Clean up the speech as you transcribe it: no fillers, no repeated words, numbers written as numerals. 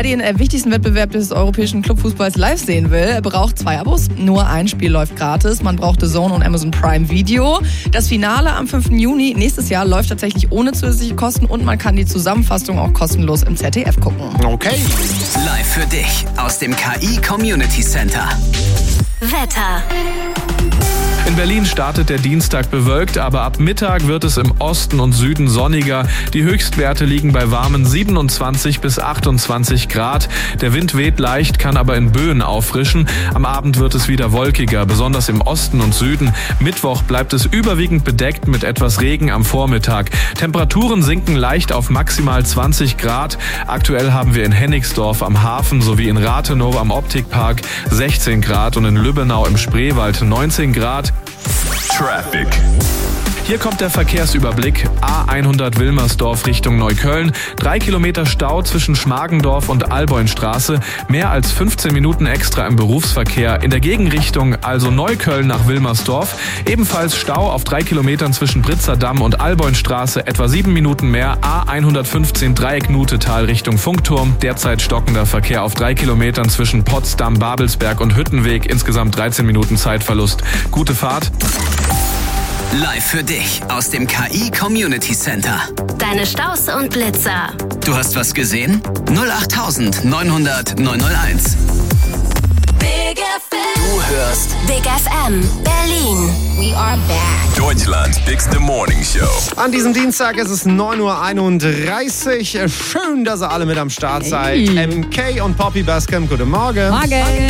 Den wichtigsten Wettbewerb des europäischen Clubfußballs live sehen will, braucht 2 Abos. Nur ein Spiel läuft gratis. Man braucht The Zone und Amazon Prime Video. Das Finale am 5. Juni nächstes Jahr läuft tatsächlich ohne zusätzliche Kosten und man kann die Zusammenfassung auch kostenlos im ZDF gucken. Okay. Live für dich aus dem KI Community Center. Wetter. In Berlin startet der Dienstag bewölkt, aber ab Mittag wird es im Osten und Süden sonniger. Die Höchstwerte liegen bei warmen 27 bis 28 Grad. Der Wind weht leicht, kann aber in Böen auffrischen. Am Abend wird es wieder wolkiger, besonders im Osten und Süden. Mittwoch bleibt es überwiegend bedeckt mit etwas Regen am Vormittag. Temperaturen sinken leicht auf maximal 20 Grad. Aktuell haben wir in Hennigsdorf am Hafen sowie in Rathenow am Optikpark 16 Grad und in Lübbenau im Spreewald 19 Grad. Traffic. Hier kommt der Verkehrsüberblick. A100 Wilmersdorf Richtung Neukölln. 3 Kilometer Stau zwischen Schmargendorf und Alboinstraße. Mehr als 15 Minuten extra im Berufsverkehr. In der Gegenrichtung, also Neukölln nach Wilmersdorf. Ebenfalls Stau auf 3 Kilometern zwischen Britzerdamm und Alboinstraße. Etwa 7 Minuten mehr. A115 Dreieck Nutetal Richtung Funkturm. Derzeit stockender Verkehr auf 3 Kilometern zwischen Potsdam, Babelsberg und Hüttenweg. Insgesamt 13 Minuten Zeitverlust. Gute Fahrt. Live für dich aus dem KI Community Center. Deine Staus und Blitzer. Du hast was gesehen? 08900 901. Big FM. Du hörst Big FM. Berlin. We are back. Deutschland's bigste Morning Show. An diesem Dienstag ist es 9.31 Uhr. Schön, dass ihr alle mit am Start seid. Hey. MK und Poppy Bascom, guten Morgen. Morgen.